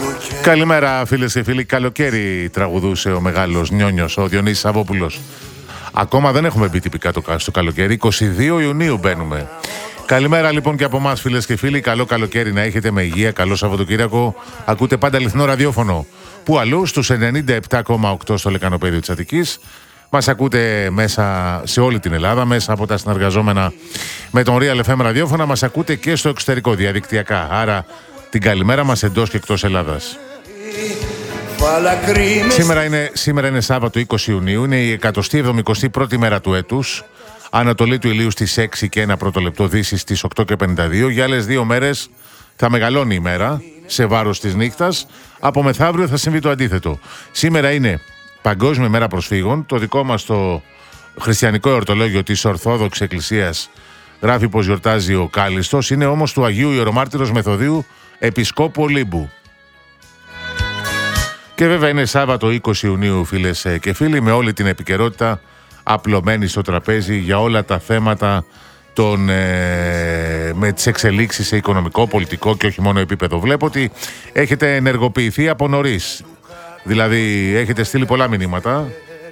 Καλημέρα φίλες και φίλοι. Καλοκαίρι τραγουδούσε ο μεγάλος Νιόνιος, ο Διονύσης Σαββόπουλος. Ακόμα δεν έχουμε μπει τυπικά στο καλοκαίρι. 22 Ιουνίου μπαίνουμε. Καλημέρα λοιπόν και από εμάς φίλες και φίλοι. Καλό καλοκαίρι να έχετε, με υγεία. Καλό Σαββατοκύριακο. Ακούτε πάντα αληθινό ραδιόφωνο. Πού αλλού? Στους 97,8 στο Λεκανοπέδιο της Αττικής. Μας ακούτε μέσα σε όλη την Ελλάδα, μέσα από τα συνεργαζόμενα με τον Real FM ραδιόφωνα. Μας ακούτε και στο εξωτερικό διαδικτυακά. Άρα την καλημέρα μας εντός και εκτός Ελλάδας. Σήμερα είναι Σάββατο 20 Ιουνίου, είναι η 171η μέρα του έτους. Ανατολή του ηλίου στις 6 και 1 πρώτο λεπτό, δύση στις 8 και 52. Για άλλες 2 μέρες θα μεγαλώνει η μέρα σε βάρος της νύχτας. Από μεθαύριο θα συμβεί το αντίθετο. Σήμερα είναι Παγκόσμια Μέρα Προσφύγων. Το δικό μας το χριστιανικό εορτολόγιο της Ορθόδοξης Εκκλησίας γράφει πως γιορτάζει ο Κάλιστος. Είναι όμως του Αγίου Ιερομάρτυρος Μεθοδίου Επισκόπου Ολύμπου. Και βέβαια είναι Σάββατο 20 Ιουνίου φίλες και φίλοι, με όλη την επικαιρότητα απλωμένη στο τραπέζι για όλα τα θέματα με τις εξελίξεις σε οικονομικό, πολιτικό και όχι μόνο επίπεδο. Βλέπω ότι έχετε ενεργοποιηθεί από νωρίς. Δηλαδή έχετε στείλει πολλά μηνύματα.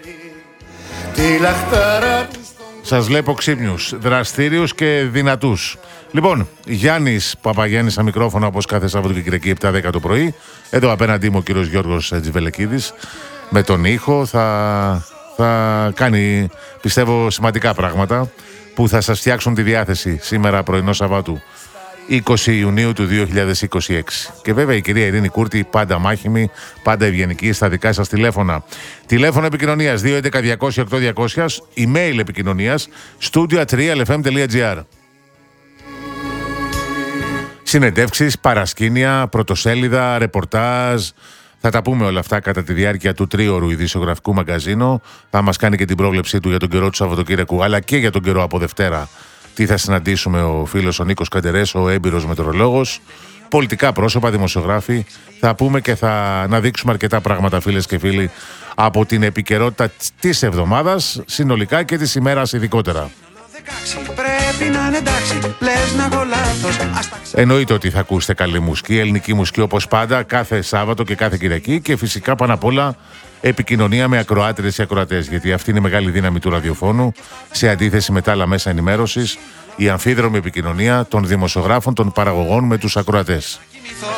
Σας βλέπω ξύπνιους, δραστήριους και δυνατούς. Λοιπόν, Γιάννης Παπαγιάννης στα μικρόφωνα, όπως κάθε Σάββατο και Κυριακή 7-10 το πρωί. Εδώ απέναντί μου ο κύριος Γιώργος Τζιβελεκίδης με τον ήχο. Θα κάνει, πιστεύω, σημαντικά πράγματα που θα σας φτιάξουν τη διάθεση σήμερα πρωινό Σαββάτου 20 Ιουνίου του 2026. Και βέβαια η κυρία Ειρήνη Κούρτη, πάντα μάχημη, πάντα ευγενική στα δικά σας τηλέφωνα. Τηλέφωνο επικοινωνίας 211-200-8200, email επικοινωνίας studio@realfm.gr. Συνεντεύξεις, παρασκήνια, πρωτοσέλιδα, ρεπορτάζ. Θα τα πούμε όλα αυτά κατά τη διάρκεια του τρίωρου ειδησιογραφικού μαγκαζίνου. Θα μας κάνει και την πρόβλεψή του για τον καιρό του Σαββατοκύριακου, αλλά και για τον καιρό από Δευτέρα. Τι θα συναντήσουμε ο φίλος ο Νίκος Καντερές, ο έμπειρος μετεωρολόγος. Πολιτικά πρόσωπα, δημοσιογράφοι. Θα πούμε και θα αναδείξουμε αρκετά πράγματα φίλες και φίλοι από την επικαιρότητα της εβδομάδας συνολικά και της ημέρας ειδικότερα. Εννοείται ότι θα ακούσετε καλή μουσική, ελληνική μουσική όπως πάντα, κάθε Σάββατο και κάθε Κυριακή, και φυσικά πάνω απ' όλα επικοινωνία με ακροάτριες και ακροατές, γιατί αυτή είναι η μεγάλη δύναμη του ραδιοφώνου, σε αντίθεση με τα άλλα μέσα ενημέρωσης, η αμφίδρομη επικοινωνία των δημοσιογράφων, των παραγωγών με τους ακροατές.